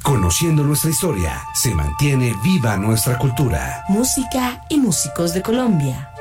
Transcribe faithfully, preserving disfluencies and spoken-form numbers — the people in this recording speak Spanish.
Conociendo nuestra historia, se mantiene viva nuestra cultura. Música y músicos de Colombia.